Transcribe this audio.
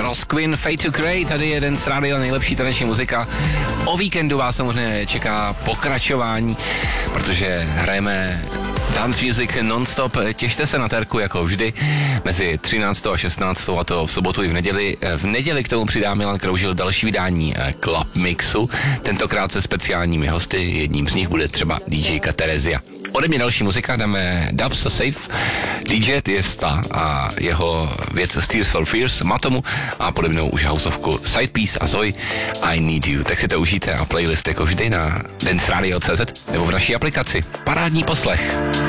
Ross Quinn, Fade to Grey, tady je Dance Radio, nejlepší taneční muzika. O víkendu vás samozřejmě čeká pokračování, protože hrajeme dance music non-stop. Těšte se na terku jako vždy mezi 13. a 16. a to v sobotu i v neděli. V neděli k tomu přidá Milan Kroužil další vydání Club Mixu, tentokrát se speciálními hosty, jedním z nich bude třeba DJka Terezia. Ode mě další muzika, dáme Dubs a Safe, DJ Tiesta a jeho věc Tears for Fears, Matomu a podobnou už houseovku Sidepiece a Zoe I Need You. Tak si to užijte a playlist jako vždy na danceradio.cz nebo v naší aplikaci. Parádní poslech.